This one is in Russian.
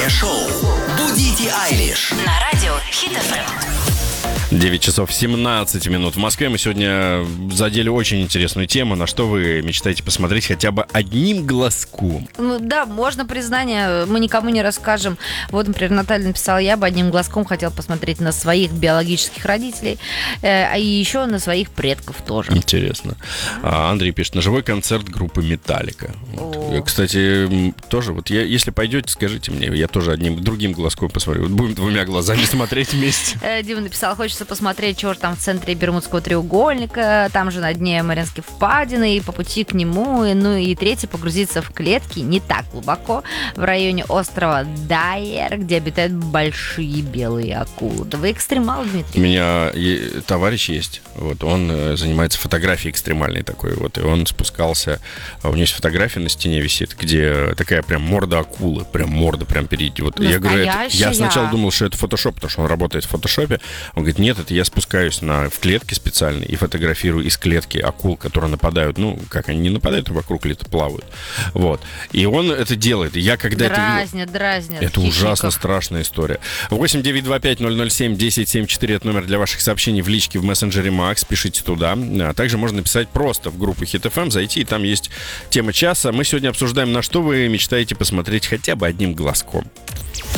Утреннее шоу «Будите Айлиш» На радио Хит FM. 9 часов 17 минут. В Москве мы сегодня задели очень интересную тему. На что вы мечтаете посмотреть хотя бы одним глазком? Ну, да, можно признание, мы никому не расскажем. Вот, например, Наталья написала, я бы одним глазком хотела посмотреть на своих биологических родителей, а еще на своих предков тоже. Интересно. Андрей пишет, на живой концерт группы «Металлика». Вот. Кстати, тоже, вот если пойдете, скажите мне, я тоже одним другим глазком посмотрю. Вот будем двумя глазами смотреть вместе. Дима написал, хочется посмотреть, что же там в центре Бермудского треугольника, там же на дне Марианской впадины, и по пути к нему, ну и третье, погрузиться в клетки не так глубоко, в районе острова Дайер, где обитают большие белые акулы. Да вы экстремал, Дмитрий. У меня товарищ есть, вот, он занимается фотографией экстремальной такой, вот, и он спускался, у него есть фотография на стене висит, где такая прям морда акулы, прям морда, прям перейти. Вот, я говорю, я сначала думал, что это фотошоп, потому что он работает в фотошопе, он говорит, нет, это я спускаюсь в клетки специальные и фотографирую из клетки акул, которые нападают, ну, как они не нападают, а вокруг где-то плавают, вот, и он это делает, и я когда дразнят, это ужасно страшная история. 8-925-007-1074 это номер для ваших сообщений в личке в мессенджере Макс, пишите туда, также можно написать просто в группу Hit FM, зайти, и там есть тема часа. Мы сегодня обсуждаем, на что вы мечтаете посмотреть хотя бы одним глазком.